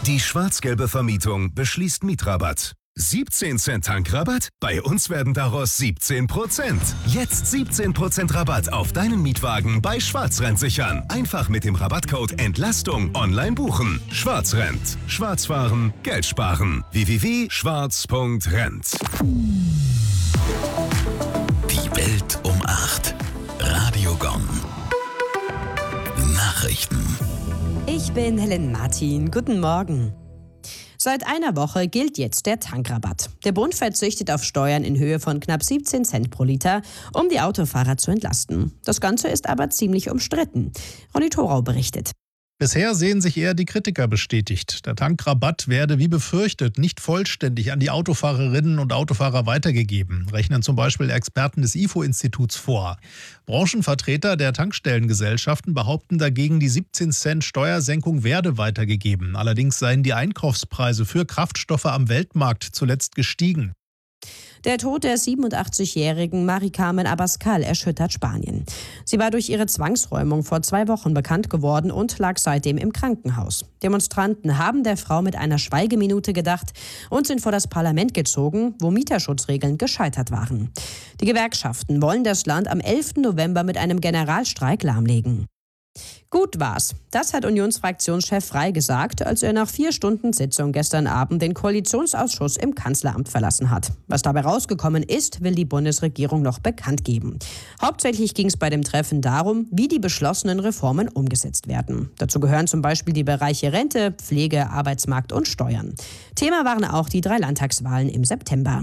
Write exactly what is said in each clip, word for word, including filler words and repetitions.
Die schwarz-gelbe Vermietung beschließt Mietrabatt. siebzehn Cent Tankrabatt? Bei uns werden daraus siebzehn Prozent. Jetzt siebzehn Prozent Rabatt auf deinen Mietwagen bei Schwarzrennt sichern. Einfach mit dem Rabattcode Entlastung online buchen. Schwarzrennt. Schwarz fahren, Geld sparen. w w w punkt schwarz punkt rennt. Die Welt um acht. Radio Gong. Nachrichten. Ich bin Helen Martin. Guten Morgen. Seit einer Woche gilt jetzt der Tankrabatt. Der Bund verzichtet auf Steuern in Höhe von knapp siebzehn Cent pro Liter, um die Autofahrer zu entlasten. Das Ganze ist aber ziemlich umstritten. Ronny Thorau berichtet. Bisher sehen sich eher die Kritiker bestätigt. Der Tankrabatt werde wie befürchtet nicht vollständig an die Autofahrerinnen und Autofahrer weitergegeben, rechnen zum Beispiel Experten des I F O-Instituts vor. Branchenvertreter der Tankstellengesellschaften behaupten dagegen, die siebzehn Cent Steuersenkung werde weitergegeben. Allerdings seien die Einkaufspreise für Kraftstoffe am Weltmarkt zuletzt gestiegen. Der Tod der siebenundachtzigjährigen Mari Carmen Abascal erschüttert Spanien. Sie war durch ihre Zwangsräumung vor zwei Wochen bekannt geworden und lag seitdem im Krankenhaus. Demonstranten haben der Frau mit einer Schweigeminute gedacht und sind vor das Parlament gezogen, wo Mieterschutzregeln gescheitert waren. Die Gewerkschaften wollen das Land am elften November mit einem Generalstreik lahmlegen. Gut war's. Das hat Unionsfraktionschef Frey gesagt, als er nach vier Stunden Sitzung gestern Abend den Koalitionsausschuss im Kanzleramt verlassen hat. Was dabei rausgekommen ist, will die Bundesregierung noch bekannt geben. Hauptsächlich ging es bei dem Treffen darum, wie die beschlossenen Reformen umgesetzt werden. Dazu gehören zum Beispiel die Bereiche Rente, Pflege, Arbeitsmarkt und Steuern. Thema waren auch die drei Landtagswahlen im September.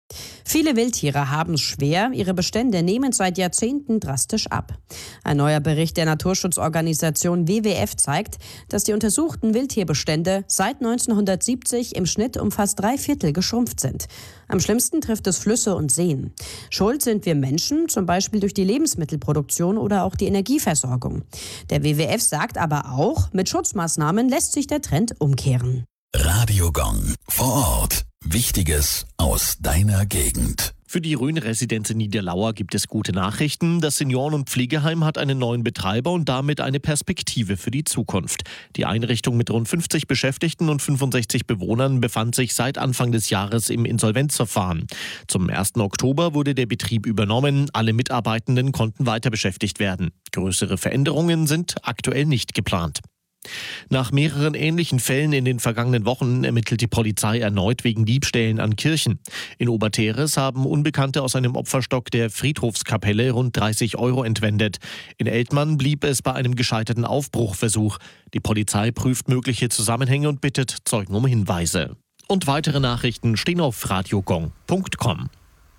Viele Wildtiere haben es schwer, ihre Bestände nehmen seit Jahrzehnten drastisch ab. Ein neuer Bericht der Naturschutzorganisation W W F zeigt, dass die untersuchten Wildtierbestände seit neunzehnhundertsiebzig im Schnitt um fast drei Viertel geschrumpft sind. Am schlimmsten trifft es Flüsse und Seen. Schuld sind wir Menschen, zum Beispiel durch die Lebensmittelproduktion oder auch die Energieversorgung. Der W W F sagt aber auch, mit Schutzmaßnahmen lässt sich der Trend umkehren. Radio Gong. Vor Ort. Wichtiges aus deiner Gegend. Für die Rhön-Residenz in Niederlauer gibt es gute Nachrichten. Das Senioren- und Pflegeheim hat einen neuen Betreiber und damit eine Perspektive für die Zukunft. Die Einrichtung mit rund fünfzig Beschäftigten und fünfundsechzig Bewohnern befand sich seit Anfang des Jahres im Insolvenzverfahren. Zum ersten Oktober wurde der Betrieb übernommen. Alle Mitarbeitenden konnten weiter beschäftigt werden. Größere Veränderungen sind aktuell nicht geplant. Nach mehreren ähnlichen Fällen in den vergangenen Wochen ermittelt die Polizei erneut wegen Diebstählen an Kirchen. In Oberteres haben Unbekannte aus einem Opferstock der Friedhofskapelle rund dreißig Euro entwendet. In Eltmann blieb es bei einem gescheiterten Aufbruchversuch. Die Polizei prüft mögliche Zusammenhänge und bittet Zeugen um Hinweise. Und weitere Nachrichten stehen auf radiogong punkt com.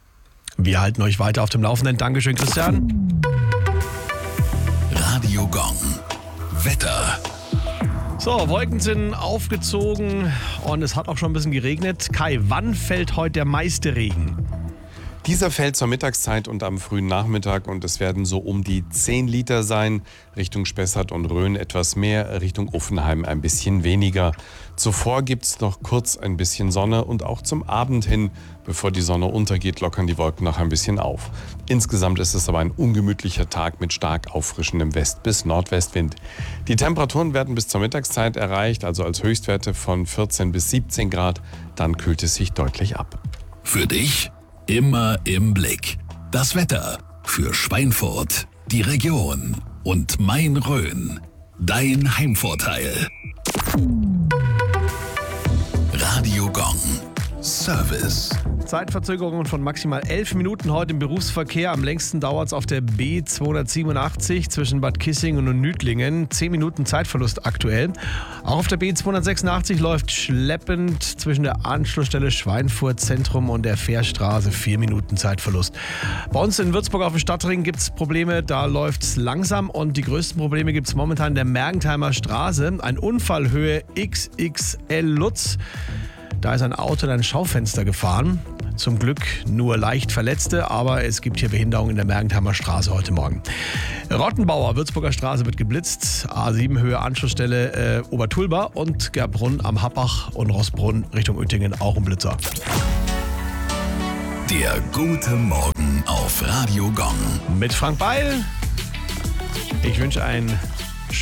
Wir halten euch weiter auf dem Laufenden. Dankeschön, Christian. Radio Gong. Wetter. So, Wolken sind aufgezogen und es hat auch schon ein bisschen geregnet. Kai, wann fällt heute der meiste Regen? Dieser fällt zur Mittagszeit und am frühen Nachmittag und es werden so um die zehn Liter sein. Richtung Spessart und Rhön etwas mehr, Richtung Uffenheim ein bisschen weniger. Zuvor gibt es noch kurz ein bisschen Sonne und auch zum Abend hin, bevor die Sonne untergeht, lockern die Wolken noch ein bisschen auf. Insgesamt ist es aber ein ungemütlicher Tag mit stark auffrischendem West- bis Nordwestwind. Die Temperaturen werden bis zur Mittagszeit erreicht, also als Höchstwerte von vierzehn bis siebzehn Grad. Dann kühlt es sich deutlich ab. Für dich immer im Blick. Das Wetter für Schweinfurt, die Region und Main-Rhön. Dein Heimvorteil. Radio Gong. Service. Zeitverzögerungen von maximal elf Minuten heute im Berufsverkehr. Am längsten dauert es auf der B zweihundertsiebenundachtzig zwischen Bad Kissingen und Nüdlingen. zehn Minuten Zeitverlust aktuell. Auch auf der B zweihundertsechsundachtzig läuft schleppend zwischen der Anschlussstelle Schweinfurt Zentrum und der Fährstraße. vier Minuten Zeitverlust. Bei uns in Würzburg auf dem Stadtring gibt es Probleme. Da läuft es langsam und die größten Probleme gibt es momentan in der Mergentheimer Straße. Ein Unfall Höhe X X L Lutz. Da ist ein Auto in ein Schaufenster gefahren. Zum Glück nur leicht Verletzte, aber es gibt hier Behinderung in der Mergentheimer Straße heute Morgen. Rottenbauer, Würzburger Straße wird geblitzt. A sieben Höhe Anschlussstelle äh, Obertulba und Gerbrunn am Happach und Rossbrunn Richtung Uettingen auch ein Blitzer. Der gute Morgen auf Radio Gong. Mit Frank Beil. Ich wünsche ein